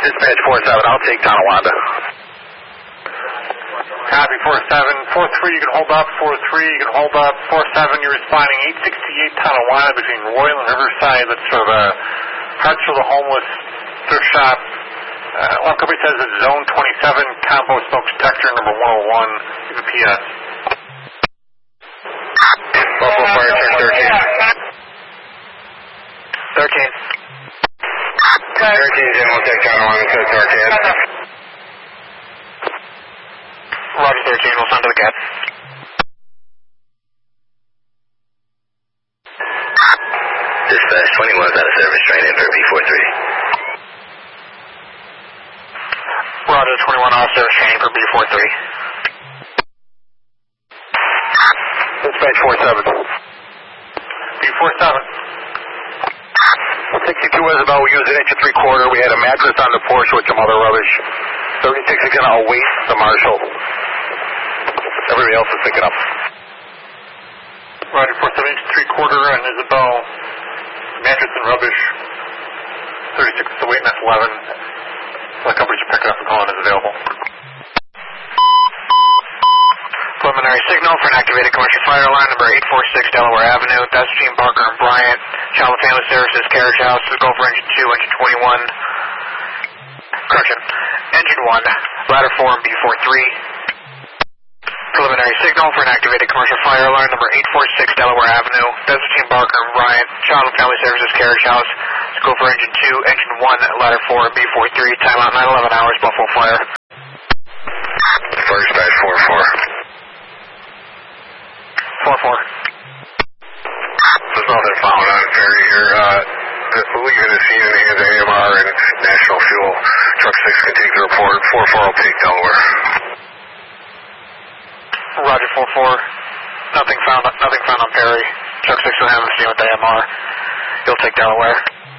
Dispatch 47, I'll take Tonawanda. Copy 47. 43, you can hold up. 43, you can hold up. 47, you're responding 868 Tonawanda between Royal and Riverside. That's sort of a Hearts for the Homeless thrift shop. One company says it's Zone 27, combo smoke detector number 101. Give a PS. Buffalo Fire Truck 13. 13 is in, we'll take Tonawanda to the Torquay. Roger 13, we'll send to the cab. Dispatch 21 is out of service, train in for B43. Roger 21, off service training for B43. Dispatch 47. B47. 62 Isabel, we used an inch and 3/4. We had a mattress on the porch with some other rubbish. 36 is going to await the marshal. Everybody else is picking up. Roger 47, inch 3/4 on Isabel. Mattress and rubbish. 36 is awaiting, that's 11. The companies are picking up and calling is available. Preliminary signal for an activated commercial fire alarm number 846 Delaware Avenue. That's between Barker and Bryant. Child and Family Services, Carriage House. Go for engine 2, engine 21. Correction. Engine 1, ladder 4 and B43. Preliminary signal for an activated commercial fire alarm number 846 Delaware Avenue. That's between Barker and Bryant. Child and Family Services, Carriage House. Go for engine 2, engine 1, ladder 4 and B43. Timeout 911 hours, Buffalo Fire. First batch 44. 4-4. There's nothing found on Ferry here. Leaving the scene in the hands of AMR and National Fuel. Truck 6 can take the report. 4-4 will take Delaware. Roger 4-4. Nothing found on Perry. Truck 6 will have a scene with AMR. He'll take Delaware.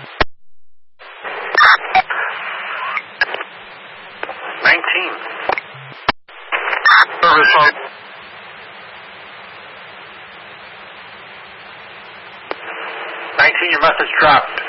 Service phone. 19, your message dropped.